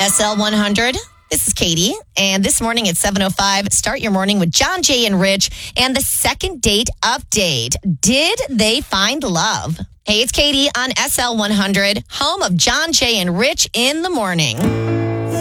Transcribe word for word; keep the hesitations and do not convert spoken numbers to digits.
S L one hundred. This is Katie, and this morning at seven oh five, start your morning with John, Jay, and Rich, and the second date update. Did they find love? Hey, it's Katie on S L one hundred, home of John, Jay, and Rich in the morning.